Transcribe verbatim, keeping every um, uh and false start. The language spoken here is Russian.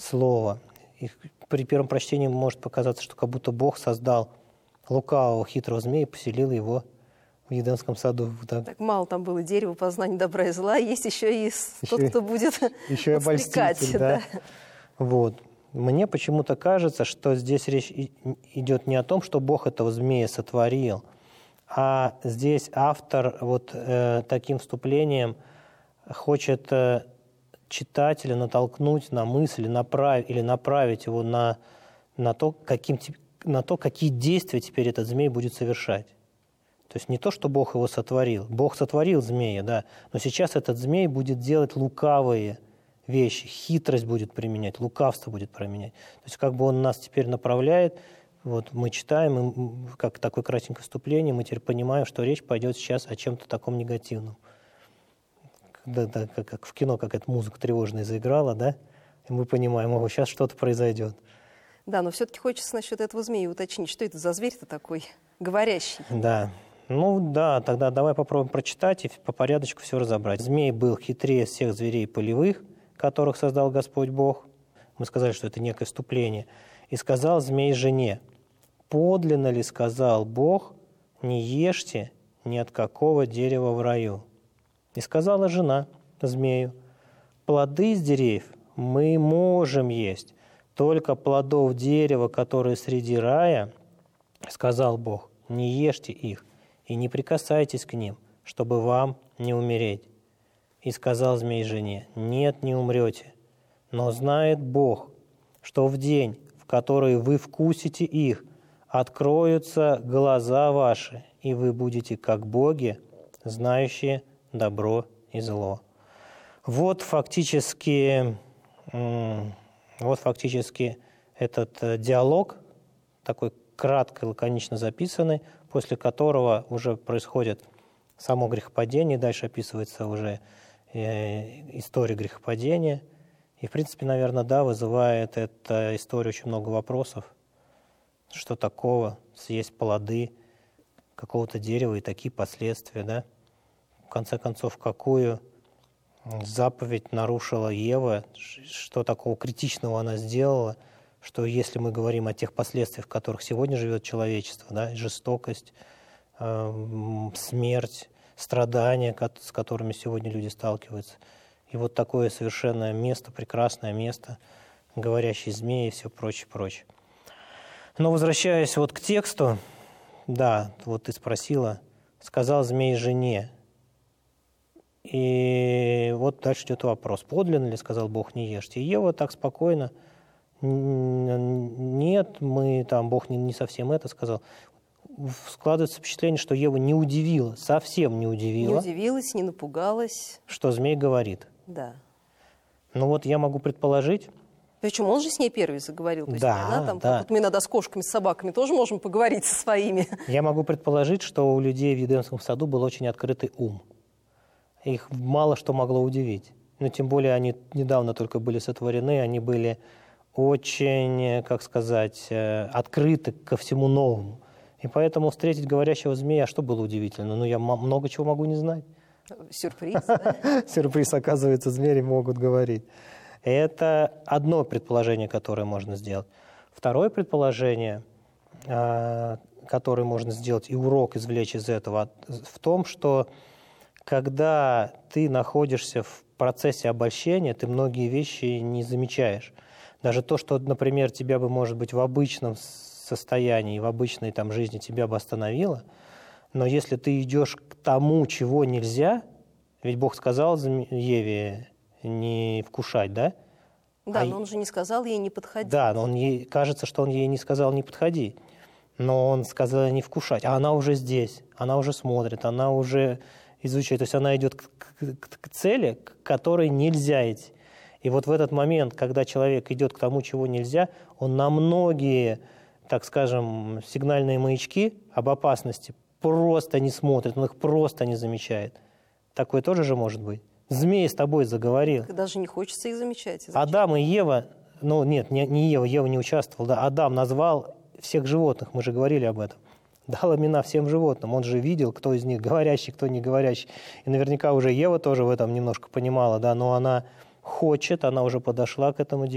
слово. И при первом прочтении может показаться, что как будто Бог создал лукавого, хитрого змея и поселил его в Едемском саду. Да. Так мало там было дерева познания добра и зла, есть еще и еще, тот, кто будет еще и обольститель, да. Да. Вот. Мне почему-то кажется, что здесь речь идет не о том, что Бог этого змея сотворил, а здесь автор вот э, таким вступлением хочет э, читателя натолкнуть на мысль направ, или направить его на, на, то, каким, на то, какие действия теперь этот змей будет совершать. То есть не то, что Бог его сотворил. Бог сотворил змея, да, но сейчас этот змей будет делать лукавые вещи, хитрость будет применять, лукавство будет применять. То есть как бы он нас теперь направляет, вот мы читаем, как такое кратенькое вступление, мы теперь понимаем, что речь пойдет сейчас о чем-то таком негативном. Да, да, как, как в кино какая-то музыка тревожная заиграла, да, и мы понимаем, о, сейчас что-то произойдет. Да, но все-таки хочется насчет этого змея уточнить, что это за зверь-то такой говорящий? Да. Ну да, тогда давай попробуем прочитать и по порядочку все разобрать. Змей был хитрее всех зверей полевых, которых создал Господь Бог. Мы сказали, что это некое вступление. И сказал змей жене: подлинно ли сказал Бог, не ешьте ни от какого дерева в раю? И сказала жена змею: плоды с деревьев мы можем есть, только плодов дерева, которые среди рая, сказал Бог, не ешьте их и не прикасайтесь к ним, чтобы вам не умереть. И сказал змей жене: нет, не умрете, но знает Бог, что в день, в который вы вкусите их, откроются глаза ваши, и вы будете как боги, знающие добро и зло. Вот фактически, вот фактически этот диалог, такой кратко и лаконично записанный, после которого уже происходит само грехопадение, дальше описывается уже э, история грехопадения. И, в принципе, наверное, да, вызывает эта история очень много вопросов. Что такого съесть плоды какого-то дерева и такие последствия, да? В конце концов, какую заповедь нарушила Ева, что такого критичного она сделала, что если мы говорим о тех последствиях, в которых сегодня живет человечество, да, жестокость, э, смерть, страдания, с которыми сегодня люди сталкиваются, и вот такое совершенно место, прекрасное место, говорящий змей и все прочее, прочее. Но возвращаясь вот к тексту, да, вот ты спросила, сказал змей жене, и вот дальше идет вопрос, подлинно ли сказал Бог, не ешьте. И Ева так спокойно: нет, мы там, Бог не, не совсем это сказал. Складывается впечатление, что Ева не удивила, совсем не удивила. Не удивилась, не напугалась. Что змей говорит. Да. Ну вот я могу предположить. Причем он же с ней первый заговорил. То есть да, она там, да. Вот мы иногда с кошками, с собаками тоже можем поговорить со своими. Я могу предположить, что у людей в Едемском саду был очень открытый ум. Их мало что могло удивить. Но тем более они недавно только были сотворены, они были очень, как сказать, открыты ко всему новому. И поэтому встретить говорящего змея, что было удивительно? Ну, я много чего могу не знать. Сюрприз, да? Сюрприз, оказывается, змеи могут говорить. Это одно предположение, которое можно сделать. Второе предположение, которое можно сделать, и урок извлечь из этого, в том, что когда ты находишься в процессе обольщения, ты многие вещи не замечаешь. Даже то, что, например, тебя бы, может быть, в обычном состоянии, в обычной там, жизни тебя бы остановило, но если ты идешь к тому, чего нельзя, ведь Бог сказал Еве не вкушать, да? Да, а но он же не сказал ей не подходить. Да, но он ей, кажется, что он ей не сказал не подходи, но он сказал не вкушать, а она уже здесь, она уже смотрит, она уже изучает, то есть она идет к, к, к цели, к которой нельзя идти. И вот в этот момент, когда человек идет к тому, чего нельзя, он на многие, так скажем, сигнальные маячки об опасности просто не смотрит, он их просто не замечает. Такое тоже же может быть. Змей с тобой заговорил. Даже не хочется их замечать. Зачем? Адам и Ева, ну нет, не, не Ева, Ева не участвовала, да, Адам назвал всех животных, мы же говорили об этом. Дал имена всем животным, он же видел, кто из них говорящий, кто не говорящий. И наверняка уже Ева тоже в этом немножко понимала, да, но она хочет, она уже подошла к этому делу.